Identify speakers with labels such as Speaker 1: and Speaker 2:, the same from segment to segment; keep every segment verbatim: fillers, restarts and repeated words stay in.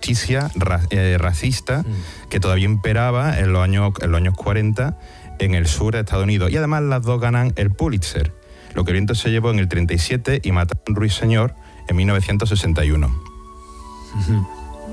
Speaker 1: injusticia ra, eh, racista mm. que todavía imperaba en los años, en los años cuarenta en el sur de Estados Unidos. Y además las dos ganan el Pulitzer. Lo que el viento se llevó en el treinta y siete y Matar a un ruiseñor en mil novecientos sesenta y uno.
Speaker 2: Uh-huh.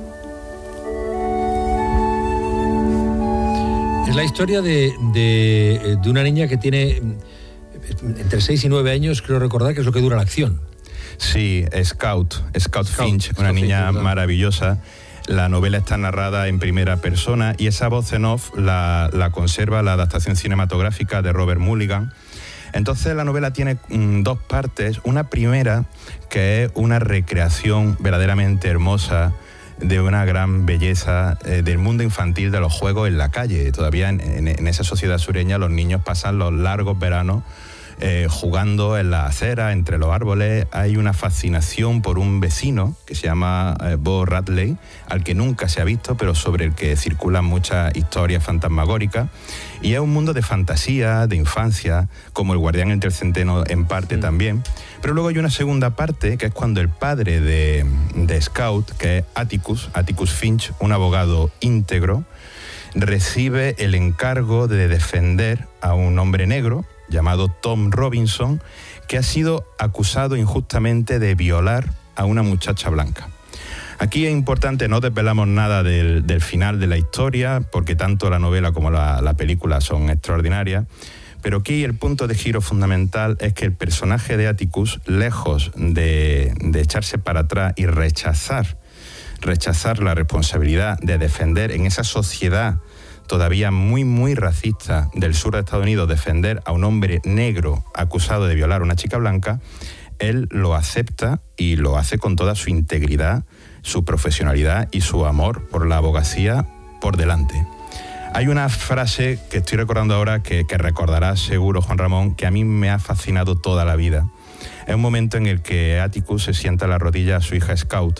Speaker 2: Es la historia de, de, de una niña que tiene entre seis y nueve años, creo recordar, que es lo que dura la acción.
Speaker 1: Sí, Scout, Scout, Scout Finch, una
Speaker 2: Scout
Speaker 1: niña
Speaker 2: Finch,
Speaker 1: maravillosa. La novela está narrada en primera persona y esa voz en off la, la conserva la adaptación cinematográfica de Robert Mulligan. Entonces la novela tiene mm, dos partes. Una primera, que es una recreación verdaderamente hermosa de una gran belleza eh, del mundo infantil de los juegos en la calle. Todavía en, en, en esa sociedad sureña los niños pasan los largos veranos eh, jugando en la acera, entre los árboles. Hay una fascinación por un vecino que se llama eh, Bo Radley, al que nunca se ha visto, pero sobre el que circulan muchas historias fantasmagóricas. Y es un mundo de fantasía, de infancia, como El guardián entre el centeno en parte mm. también. Pero luego hay una segunda parte, que es cuando el padre de, de Scout, que es Atticus, Atticus Finch, un abogado íntegro, recibe el encargo de defender a un hombre negro llamado Tom Robinson, que ha sido acusado injustamente de violar a una muchacha blanca. Aquí es importante, no desvelamos nada del, del final de la historia, porque tanto la novela como la, la película son extraordinarias, pero aquí el punto de giro fundamental es que el personaje de Atticus, lejos de, de echarse para atrás y rechazar, rechazar la responsabilidad de defender en esa sociedad todavía muy, muy racista del sur de Estados Unidos, defender a un hombre negro acusado de violar a una chica blanca, él lo acepta y lo hace con toda su integridad, su profesionalidad y su amor por la abogacía por delante. Hay una frase que estoy recordando ahora que, que recordarás seguro, Juan Ramón, que a mí me ha fascinado toda la vida. Es un momento en el que Atticus se sienta a la rodilla a su hija Scout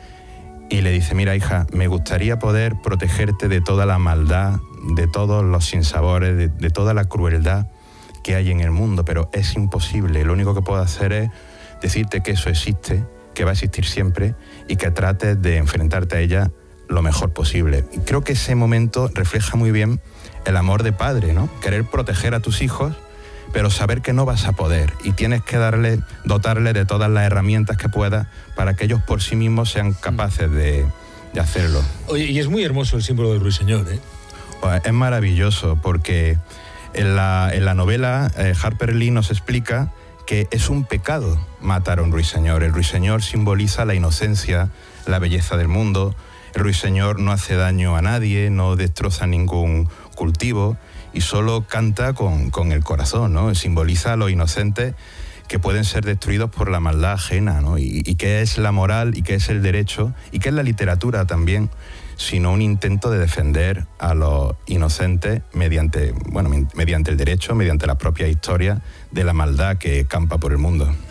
Speaker 1: y le dice: mira, hija, me gustaría poder protegerte de toda la maldad, de todos los sinsabores, de, de toda la crueldad que hay en el mundo, pero es imposible. Lo único que puedo hacer es decirte que eso existe, que va a existir siempre y que trates de enfrentarte a ella lo mejor posible. Y creo que ese momento refleja muy bien el amor de padre, ¿no? Querer proteger a tus hijos, pero saber que no vas a poder y tienes que darle, dotarle de todas las herramientas que puedas para que ellos por sí mismos sean capaces de, de hacerlo.
Speaker 2: Oye, y es muy hermoso el símbolo del ruiseñor, ¿eh?
Speaker 1: Pues es maravilloso porque en la, en la novela eh, Harper Lee nos explica que es un pecado matar a un ruiseñor. El ruiseñor simboliza la inocencia, la belleza del mundo. El ruiseñor no hace daño a nadie, no destroza ningún cultivo y solo canta con, con el corazón, ¿no? Simboliza a los inocentes que pueden ser destruidos por la maldad ajena, ¿no? Y, y qué es la moral y qué es el derecho y qué es la literatura también, sino un intento de defender a los inocentes mediante, bueno, mediante el derecho, mediante la propia historia de la maldad que campa por el mundo.